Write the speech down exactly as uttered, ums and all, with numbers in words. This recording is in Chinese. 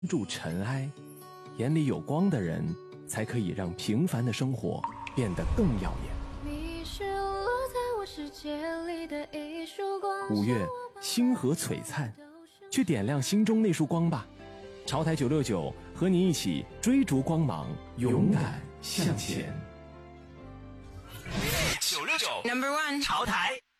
住尘埃，眼里有光的人才可以让平凡的生活变得更耀眼。 你是落在我世界里的一束光。 五月，星河璀璨，去点亮心中那束光吧。潮台九六九和你一起追逐光芒，勇敢向前。 九六九 Number One 潮台。